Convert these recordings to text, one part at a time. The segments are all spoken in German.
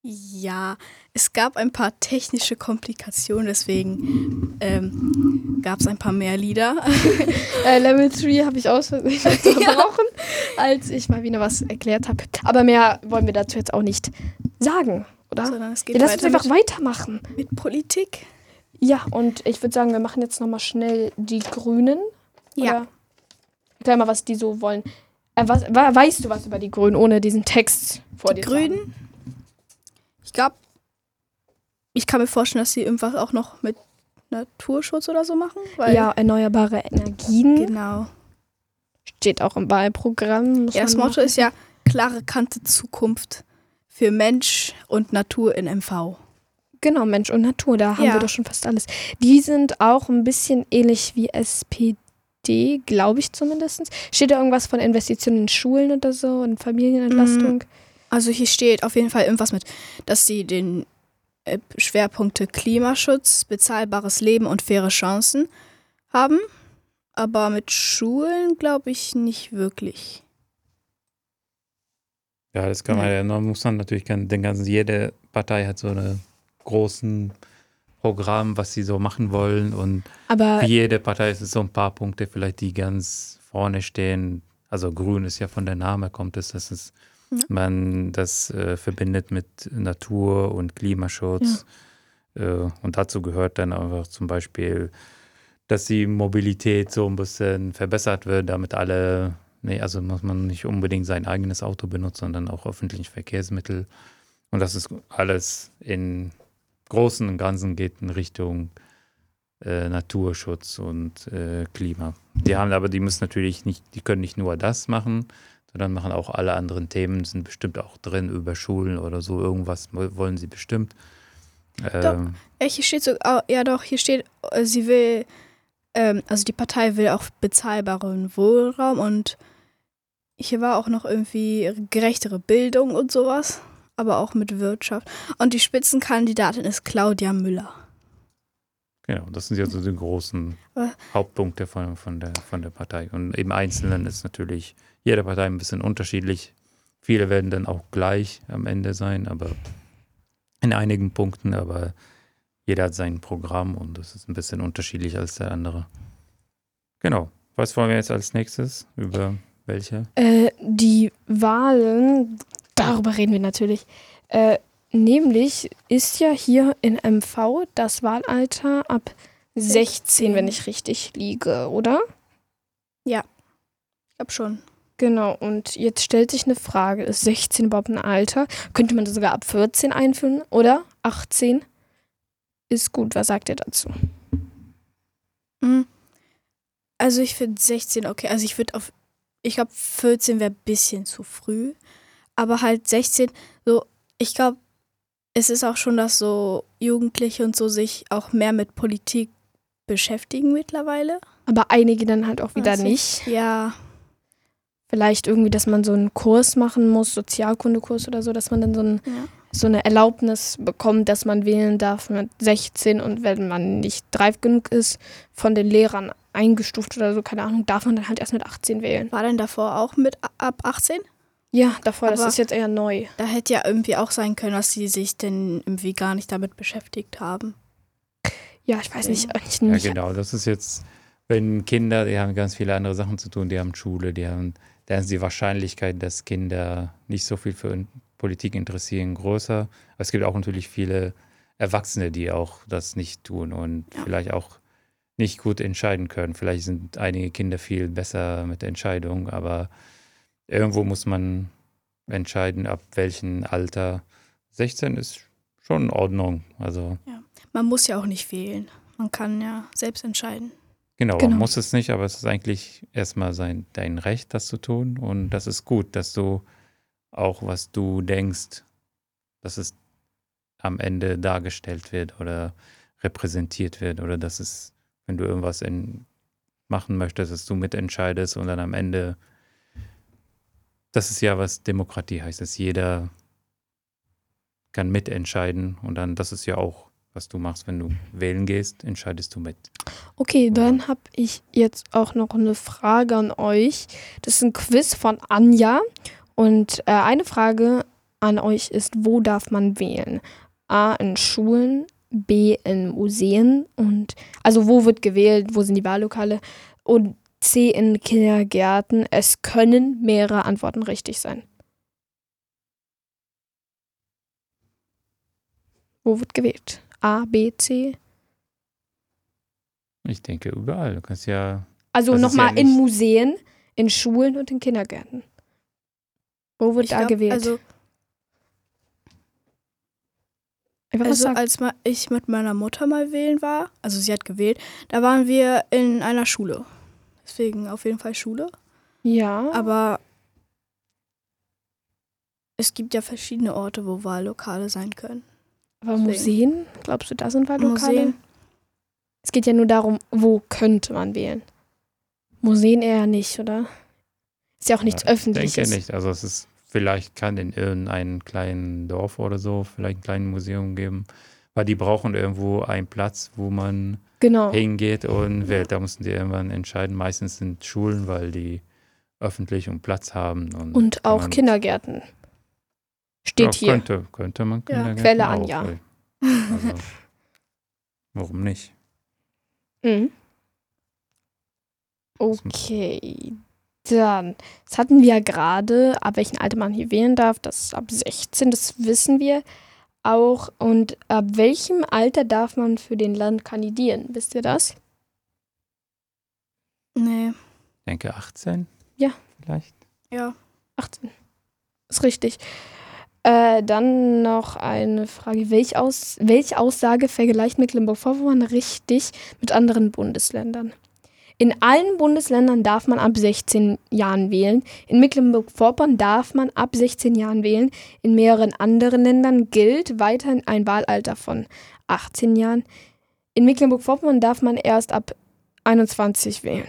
Ja, es gab ein paar technische Komplikationen, deswegen gab es ein paar mehr Lieder. Level 3 habe ich aus Versehen unterbrochen, als ich mal wieder was erklärt habe. Aber mehr wollen wir dazu jetzt auch nicht sagen, oder? Sondern es geht Ja, lass uns weiter einfach weitermachen. mit Politik. Ja, und ich würde sagen, wir machen jetzt nochmal schnell die Grünen. Ja. Oder? Erklär mal, was die so wollen. Weißt du was über die Grünen, ohne diesen Text vor Die dir zu haben? Grünen, ich glaube, ich kann mir vorstellen, dass sie irgendwas auch noch mit Naturschutz oder so machen. Weil Ja, erneuerbare Energien. Genau. Steht auch im Wahlprogramm. Ja, das Motto ist ja klare Kante Zukunft für Mensch und Natur in MV. Genau, Mensch und Natur, da haben Ja. wir doch schon fast alles. Die sind auch ein bisschen ähnlich wie SPD, glaube ich zumindest. Steht da irgendwas von Investitionen in Schulen oder so, in Familienentlastung? Also hier steht auf jeden Fall irgendwas mit, dass sie den Schwerpunkte Klimaschutz, bezahlbares Leben und faire Chancen haben. Aber mit Schulen glaube ich nicht wirklich. Ja, das kann man ja, muss man natürlich, jede Partei hat so eine großen Programm, was sie so machen wollen, und Aber für jede Partei ist es so ein paar Punkte vielleicht, die ganz vorne stehen. Also grün ist ja von der Name, kommt es, dass es man das verbindet mit Natur und Klimaschutz. Und dazu gehört dann einfach zum Beispiel, dass die Mobilität so ein bisschen verbessert wird, damit alle, also muss man nicht unbedingt sein eigenes Auto benutzen, sondern auch öffentliche Verkehrsmittel. Und das ist alles in Großen und Ganzen geht in Richtung Naturschutz und Klima. Die müssen natürlich nicht, die können nicht nur das machen, sondern machen auch alle anderen Themen, sind bestimmt auch drin über Schulen oder so, irgendwas wollen sie bestimmt. Hier steht so, hier steht, sie will, also die Partei will auch bezahlbaren Wohnraum und hier war auch noch irgendwie gerechtere Bildung und sowas, aber auch mit Wirtschaft. Und die Spitzenkandidatin ist Claudia Müller. Genau, das sind ja so die großen Hauptpunkte von der Partei. Und im Einzelnen ist natürlich jede Partei ein bisschen unterschiedlich. Viele werden dann auch gleich am Ende sein, aber in einigen Punkten, aber jeder hat sein Programm und das ist ein bisschen unterschiedlich als der andere. Genau. Was wollen wir jetzt als nächstes? Über welche? die Wahlen, darüber reden wir natürlich. Nämlich ist ja hier in MV das Wahlalter ab 16, wenn ich richtig liege, oder? Ja, ich glaube schon. Genau, und jetzt stellt sich eine Frage, ist 16 überhaupt ein Alter? Könnte man das sogar ab 14 einführen, oder? 18 ist gut, was sagt ihr dazu? Also ich finde 16 okay, also ich glaube 14 wäre ein bisschen zu früh, aber halt 16, so, ich glaube, es ist auch schon, dass so Jugendliche und so sich auch mehr mit Politik beschäftigen mittlerweile. Aber einige dann halt auch wieder Also, nicht. Ja, Vielleicht irgendwie, dass man so einen Kurs machen muss, Sozialkundekurs oder so, dass man dann so eine Erlaubnis bekommt, dass man wählen darf mit 16 und wenn man nicht reif genug ist, von den Lehrern eingestuft oder so, keine Ahnung, darf man dann halt erst mit 18 wählen. war denn davor auch mit ab 18? Ja, davor, das Aber ist jetzt eher neu. Da hätte ja irgendwie auch sein können, dass sie sich denn irgendwie gar nicht damit beschäftigt haben. Ja, ich weiß nicht. Ja, genau, das ist jetzt, wenn Kinder, die haben ganz viele andere Sachen zu tun, die haben Schule, da ist die Wahrscheinlichkeit, dass Kinder nicht so viel für Politik interessieren, größer. Aber es gibt auch natürlich viele Erwachsene, die auch das nicht tun und vielleicht auch nicht gut entscheiden können. Vielleicht sind einige Kinder viel besser mit Entscheidungen, aber irgendwo muss man entscheiden, ab welchem Alter. 16 ist schon in Ordnung. Also Man muss ja auch nicht wählen. Man kann ja selbst entscheiden. Genau, man muss es nicht, aber es ist eigentlich erstmal dein Recht, das zu tun. Und das ist gut, dass du auch, was du denkst, dass es am Ende dargestellt wird oder repräsentiert wird oder dass es, wenn du irgendwas machen möchtest, dass du mitentscheidest und dann am Ende, das ist ja, was Demokratie heißt, dass jeder kann mitentscheiden und dann, das ist ja auch, was du machst, wenn du wählen gehst, entscheidest du mit. Okay, dann habe ich jetzt auch noch eine Frage an euch. Das ist ein Quiz von Anja und eine Frage an euch ist, wo darf man wählen? A, in Schulen, B, in Museen und also wo wird gewählt, wo sind die Wahllokale und C, in Kindergärten. Es können mehrere Antworten richtig sein. Wo wird gewählt? A, B, C? Ich denke überall. Du kannst ja. Also Das ist nochmal ja in nicht- Museen, in Schulen und in Kindergärten. Wo wird Ich da glaub, gewählt? Einfach was sagen. als ich mit meiner Mutter mal wählen war, also sie hat gewählt, da waren wir in einer Schule. Deswegen auf jeden Fall Schule. Ja. Aber es gibt ja verschiedene Orte, wo Wahllokale sein können. Aber Museen? Glaubst du, da sind Wahllokale? Museen? Es geht ja nur darum, wo könnte man wählen. Museen eher nicht, oder? Ist ja auch nichts Ich Öffentliches. denke nicht. Also es ist, vielleicht kann in irgendeinem kleinen Dorf oder so vielleicht ein kleines Museum geben, weil die brauchen irgendwo einen Platz, wo man Genau. hingeht und wählt. Da mussten die irgendwann entscheiden. Meistens sind Schulen, weil die öffentlich und Platz haben. Und kann auch man- Kindergärten. Steht hier. Könnte man Kindergärten Quelle auch, Anja. Also, warum nicht? Mhm. Okay, dann, das hatten wir ja gerade, ab welchem Alter man hier wählen darf, das ist ab 16, das wissen wir auch. Und ab welchem Alter darf man für den Land kandidieren? Wisst ihr das? Nee, Ich denke 18? Ja. Vielleicht? ja. 18. Ist richtig. Dann noch eine Frage. Welche Aussage vergleicht Mecklenburg-Vorpommern richtig mit anderen Bundesländern? In allen Bundesländern darf man ab 16 Jahren wählen. In Mecklenburg-Vorpommern darf man ab 16 Jahren wählen. In mehreren anderen Ländern gilt weiterhin ein Wahlalter von 18 Jahren. In Mecklenburg-Vorpommern darf man erst ab 21 wählen.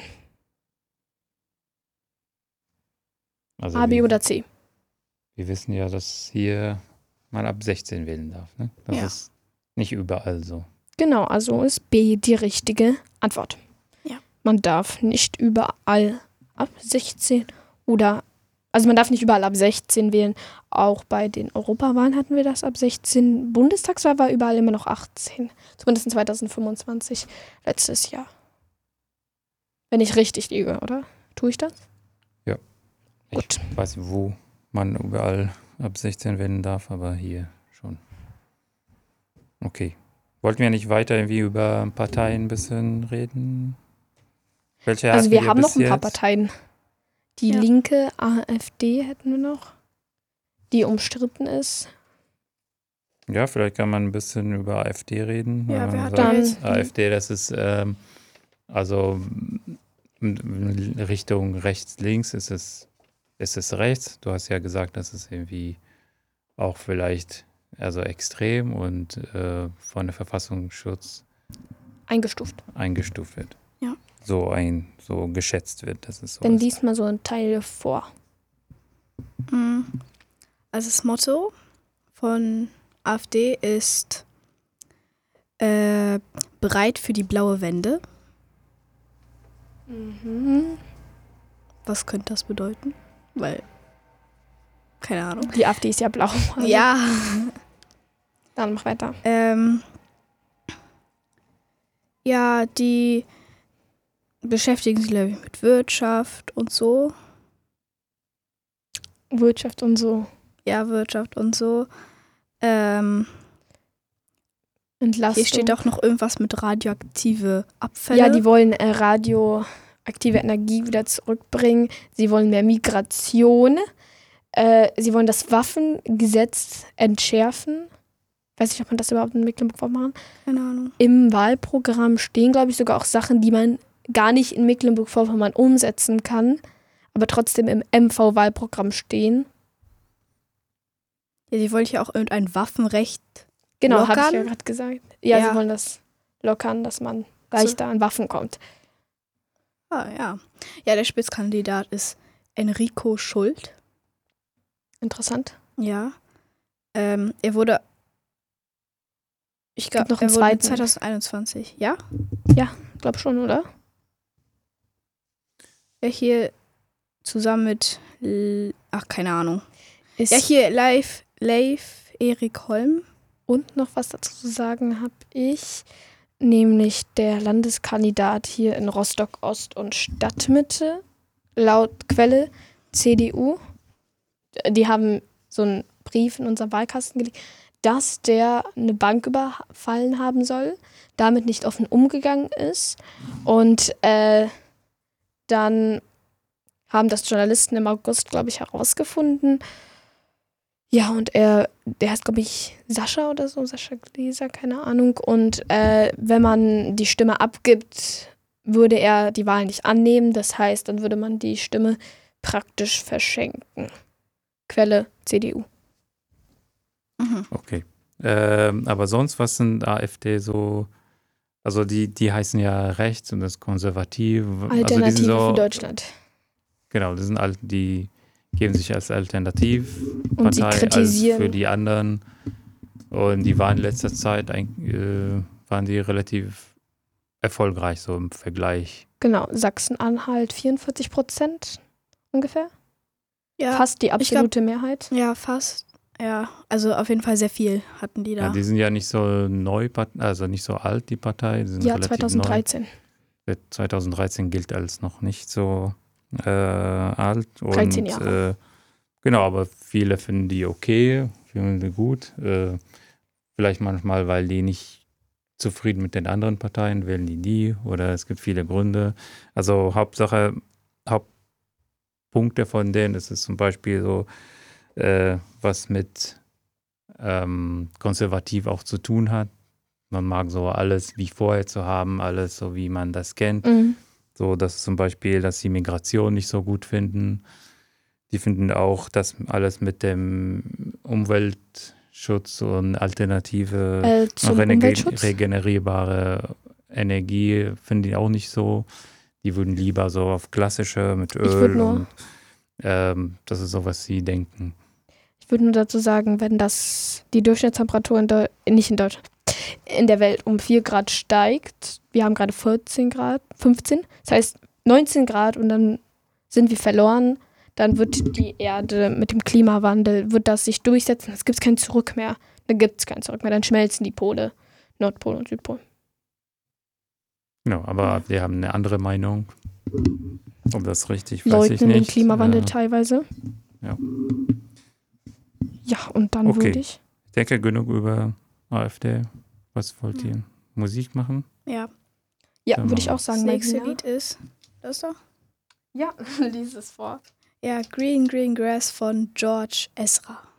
Also A, B oder C? wir wissen ja, dass hier man ab 16 wählen darf. Ne? Das Ja. ist nicht überall so. Genau, also ist B die richtige Antwort. Ja. Man darf nicht überall ab 16 also man darf nicht überall ab 16 wählen. Auch bei den Europawahlen hatten wir das ab 16. Bundestagswahl war überall immer noch 18. Zumindest in 2025, letztes Jahr. Wenn ich richtig liege, oder? Tue ich das? Gut. Ich weiß nicht, wo man überall ab 16 wählen darf, aber hier schon. Okay. Wollten wir nicht weiter irgendwie über Parteien ein bisschen reden? Welche Also hatten wir haben noch bis ein paar jetzt? Parteien. Die Ja. Linke, AfD hätten wir noch, die umstritten ist. Ja, vielleicht kann man ein bisschen über AfD reden. Ja, wenn wer man hat sagt, da jetzt? AfD, das ist also in Richtung rechts, links ist es rechts. Du hast ja gesagt, dass es irgendwie auch vielleicht also extrem und von der Verfassungsschutz Eingestuft. eingestuft wird. Ja. So geschätzt wird, dass es so Dann ist. liest mal so ein Teil vor. Also das Motto von AfD ist bereit für die blaue Wende. Was könnte das bedeuten? Weil, keine Ahnung. Die AfD ist ja blau. Also Ja. Dann mach weiter. Ja, die beschäftigen sich glaube ich, mit Wirtschaft und so. Wirtschaft und so. Ja, Wirtschaft und so. Entlastung. Hier steht auch noch irgendwas mit radioaktive Abfälle. Ja, die wollen radioaktive Energie wieder zurückbringen. Sie wollen mehr Migration. Sie wollen das Waffengesetz entschärfen. Weiß nicht, ob man das überhaupt in Mecklenburg-Vorpommern. Keine Ahnung. Im Wahlprogramm stehen, glaube ich, sogar auch Sachen, die man gar nicht in Mecklenburg-Vorpommern umsetzen kann, aber trotzdem im MV-Wahlprogramm stehen. Ja, die wollen ja auch irgendein Waffenrecht. Genau, habe ich Lockern? ja gerade gesagt. Ja, Ja. sie wollen das lockern, dass man leichter an Waffen kommt. Ah, ja. Ja, der Spitzkandidat ist Enrico Schult. Interessant. Ja. Er wurde. Ich glaube, noch einen er wurde zweiten. 2021. Ja? Glaub schon, oder? Ja, hier zusammen mit. Ach, keine Ahnung. Ist Ja, hier Leif Erik Holm. Und noch was dazu zu sagen habe ich, nämlich der Landeskandidat hier in Rostock-Ost und Stadtmitte, laut Quelle CDU, die haben so einen Brief in unserem Wahlkasten gelegt, dass der eine Bank überfallen haben soll, damit nicht offen umgegangen ist. Und dann haben das Journalisten im August, glaube ich, herausgefunden. Ja, und der heißt, glaube ich, Sascha oder so, Sascha Gläser, keine Ahnung. Und wenn man die Stimme abgibt, würde er die Wahl nicht annehmen. Das heißt, dann würde man die Stimme praktisch verschenken. Quelle CDU. Okay. Aber sonst, was sind AfD so? Also die heißen ja rechts und das konservativ. Alternative also die sind so, für Deutschland. Genau, die geben sich als Alternativpartei, Und sie kritisieren. als für die anderen. Und die waren in letzter Zeit waren die relativ erfolgreich, so im Vergleich. Genau, Sachsen-Anhalt 44% ungefähr. Ja, Fast die absolute Mehrheit. Ja, fast. Ja, also auf jeden Fall sehr viel hatten die da. Ja, die sind ja nicht so neu, also nicht so alt, die Partei. Die sind Ja, relativ 2013. Neu. 2013 gilt als noch nicht so alt. 13 Jahre. Genau, aber viele finden die okay, finden die gut. Vielleicht manchmal, weil die nicht zufrieden mit den anderen Parteien, wählen die oder es gibt viele Gründe. Also Hauptpunkte von denen ist es zum Beispiel so, was mit konservativ auch zu tun hat. Man mag so alles wie vorher zu haben, alles so wie man das kennt. Mhm. So, dass zum Beispiel, dass sie Migration nicht so gut finden. Die finden auch, dass alles mit dem Umweltschutz und alternative Zum Umweltschutz? regenerierbare Energie finden die auch nicht so. Die würden lieber so auf klassische mit Öl und das ist so, was sie denken. Ich würde nur dazu sagen, wenn die Durchschnittstemperatur nicht in Deutschland, in der Welt um 4 Grad steigt, wir haben gerade 14 Grad, 15, das heißt 19 Grad und dann sind wir verloren, dann wird die Erde mit dem Klimawandel, wird das sich durchsetzen, es gibt kein Zurück mehr, dann schmelzen die Pole, Nordpol und Südpol. Genau, aber wir haben eine andere Meinung. Ob das richtig, weiß ich nicht. Leugnen den Klimawandel teilweise. Ja. Ja, und dann würde ich. Ich denke genug über AfD. Was wollt ihr? Musik machen? Ja. Ja, würde ich auch sagen. Das nächste Lied ist das doch? Ja, lies es vor. Ja, Green Green Grass von George Ezra.